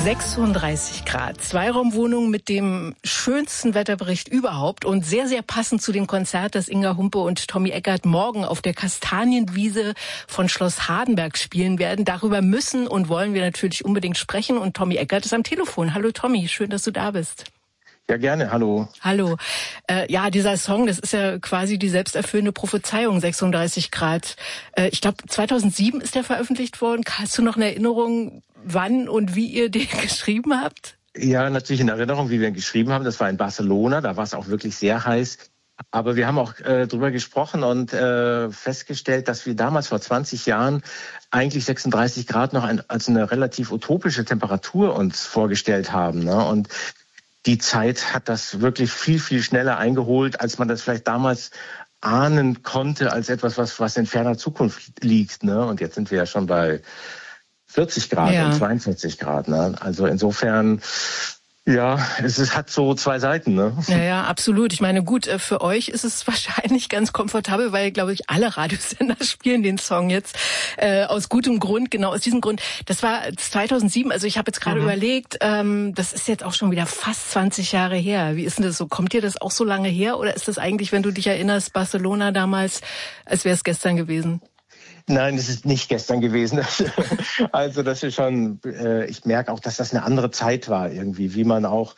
36 Grad, Zweiraumwohnung mit dem schönsten Wetterbericht überhaupt und sehr, sehr passend zu dem Konzert, das Inga Humpe und Tommy Eckert morgen auf der Kastanienwiese von Schloss Hardenberg spielen werden. Darüber müssen und wollen wir natürlich unbedingt sprechen und Tommy Eckert ist am Telefon. Hallo Tommy, schön, dass du da bist. Ja, gerne. Hallo. Hallo. Ja, dieser Song, das ist ja quasi die selbsterfüllende Prophezeiung, 36 Grad. Ich glaube, 2007 ist der veröffentlicht worden. Hast du noch eine Erinnerung, wann und wie ihr den geschrieben habt? Ja, natürlich in Erinnerung, wie wir ihn geschrieben haben. Das war in Barcelona, da war es auch wirklich sehr heiß. Aber wir haben auch drüber gesprochen und festgestellt, dass wir damals vor 20 Jahren eigentlich 36 Grad noch als eine relativ utopische Temperatur uns vorgestellt haben, ne? Und die Zeit hat das wirklich viel, viel schneller eingeholt, als man das vielleicht damals ahnen konnte, als etwas, was in ferner Zukunft liegt, ne? Und jetzt sind wir ja schon bei 40 Grad und 42 Grad, ne? Also insofern, ja, hat so zwei Seiten, ne? Ja, absolut. Ich meine, gut, für euch ist es wahrscheinlich ganz komfortabel, weil, glaube ich, alle Radiosender spielen den Song jetzt aus gutem Grund, genau aus diesem Grund. Das war 2007, also ich habe jetzt gerade überlegt, das ist jetzt auch schon wieder fast 20 Jahre her. Wie ist denn das so? Kommt dir das auch so lange her oder ist das eigentlich, wenn du dich erinnerst, Barcelona damals, als wäre es gestern gewesen? Nein, es ist nicht gestern gewesen. Also das ist schon, ich merke auch, dass das eine andere Zeit war irgendwie, wie man auch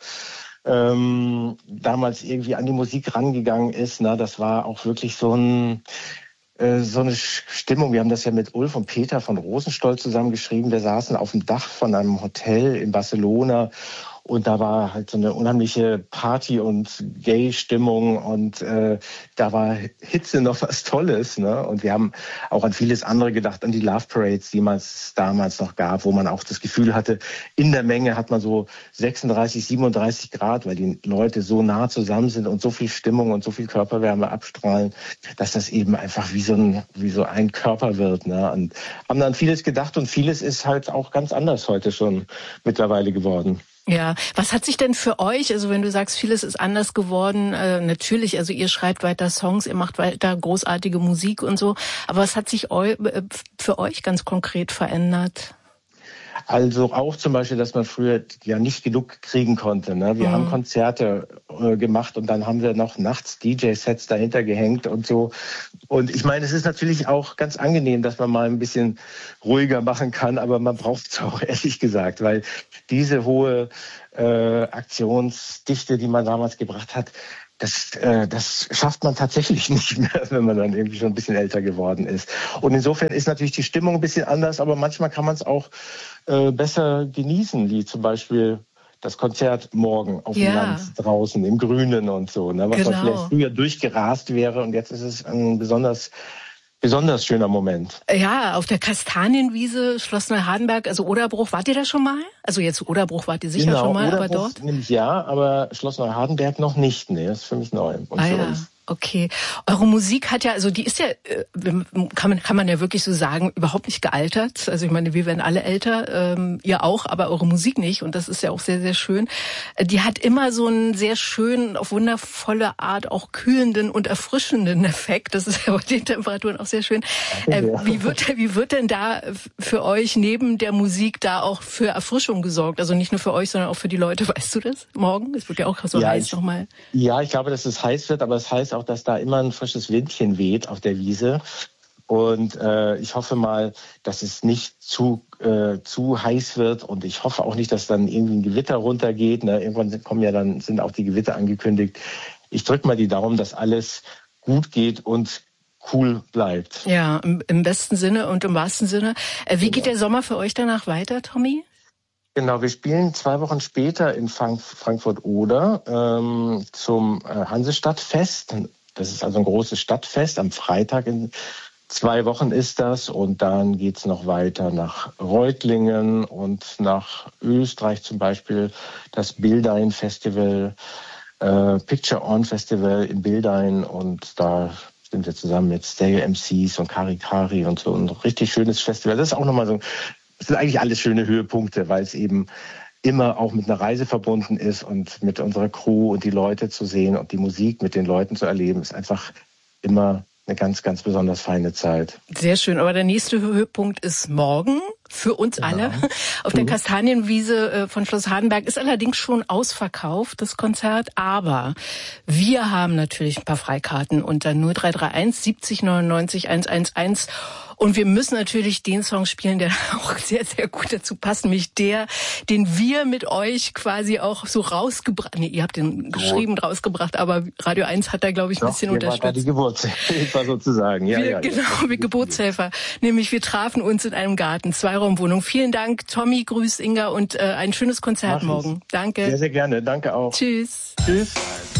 damals irgendwie an die Musik rangegangen ist. Ne? Das war auch wirklich so eine Stimmung. Wir haben das ja mit Ulf und Peter von Rosenstolz zusammengeschrieben. Wir saßen auf dem Dach von einem Hotel in Barcelona. Und da war halt so eine unheimliche Party- und Gay-Stimmung und da war Hitze noch was Tolles, ne? Und wir haben auch an vieles andere gedacht, an die Love Parades, die es damals noch gab, wo man auch das Gefühl hatte, in der Menge hat man so 36, 37 Grad, weil die Leute so nah zusammen sind und so viel Stimmung und so viel Körperwärme abstrahlen, dass das eben einfach wie so ein Körper wird, ne? Und haben dann vieles gedacht und vieles ist halt auch ganz anders heute schon mittlerweile geworden. Ja, was hat sich denn für euch, also wenn du sagst, vieles ist anders geworden, natürlich, also ihr schreibt weiter Songs, ihr macht weiter großartige Musik und so, aber was hat sich für euch ganz konkret verändert? Also auch zum Beispiel, dass man früher ja nicht genug kriegen konnte, ne? Wir haben Konzerte gemacht und dann haben wir noch nachts DJ-Sets dahinter gehängt und so. Und ich meine, es ist natürlich auch ganz angenehm, dass man mal ein bisschen ruhiger machen kann, aber man braucht es auch, ehrlich gesagt, weil diese hohe Aktionsdichte, die man damals gebracht hat, das schafft man tatsächlich nicht mehr, wenn man dann irgendwie schon ein bisschen älter geworden ist. Und insofern ist natürlich die Stimmung ein bisschen anders, aber manchmal kann man es auch besser genießen, wie zum Beispiel das Konzert morgen auf dem Land draußen im Grünen und so, ne, was dann vielleicht früher durchgerast wäre und jetzt ist es ein besonders schöner Moment. Ja, auf der Kastanienwiese, Schloss Neuhardenberg, also Oderbruch, wart ihr da schon mal? Also jetzt Oderbruch wart ihr sicher schon mal, Oderbruch, aber dort? Nämlich ja, aber Schloss Neuhardenberg noch nicht. Nee, das ist für mich neu. Und für uns. Okay. Eure Musik hat ja, also die ist ja, kann man ja wirklich so sagen, überhaupt nicht gealtert. Also ich meine, wir werden alle älter, ihr auch, aber eure Musik nicht. Und das ist ja auch sehr, sehr schön. Die hat immer so einen sehr schönen, auf wundervolle Art auch kühlenden und erfrischenden Effekt. Das ist ja bei den Temperaturen auch sehr schön. Wie wird denn da für euch neben der Musik da auch für Erfrischung gesorgt? Also nicht nur für euch, sondern auch für die Leute. Weißt du das? Morgen? Es wird ja auch so heiß nochmal. Ja, ich glaube, dass es heiß wird, aber es heißt auch, dass da immer ein frisches Windchen weht auf der Wiese. Und ich hoffe mal, dass es nicht zu heiß wird. Und ich hoffe auch nicht, dass dann irgendwie ein Gewitter runtergeht. Ne? Irgendwann sind auch die Gewitter angekündigt. Ich drücke mal die Daumen, dass alles gut geht und cool bleibt. Ja, im besten Sinne und im wahrsten Sinne. Wie geht der Sommer für euch danach weiter, Tommy? Genau, wir spielen 2 Wochen später in Frankfurt-Oder zum Hansestadtfest. Das ist also ein großes Stadtfest. Am Freitag in 2 Wochen ist das. Und dann geht's noch weiter nach Reutlingen und nach Österreich zum Beispiel. Das Bildein Festival, Picture On Festival in Bildein. Und da sind wir zusammen mit Stale MCs und Kari und so. Ein richtig schönes Festival. Das ist auch nochmal so. Das sind eigentlich alles schöne Höhepunkte, weil es eben immer auch mit einer Reise verbunden ist und mit unserer Crew und die Leute zu sehen und die Musik mit den Leuten zu erleben, ist einfach immer eine ganz, ganz besonders feine Zeit. Sehr schön. Aber der nächste Höhepunkt ist morgen. für uns alle auf der Kastanienwiese von Schloss Hardenberg. Ist allerdings schon ausverkauft, das Konzert. Aber wir haben natürlich ein paar Freikarten unter 0331 70 99 111. Und wir müssen natürlich den Song spielen, der auch sehr, sehr gut dazu passt, nämlich der, den wir mit euch quasi auch so rausgebracht, nee, ihr habt den geschrieben, rausgebracht, aber Radio 1 hat da, glaube ich, ein bisschen unterstützt. War da die Geburtshelfer sozusagen. Ja, genau, wir Geburtshelfer. Nämlich wir trafen uns in einem Garten, Zweiraumwohnung. Vielen Dank, Tommy, grüß Inga und ein schönes Konzert morgen. Danke. Sehr, sehr gerne. Danke auch. Tschüss. Tschüss.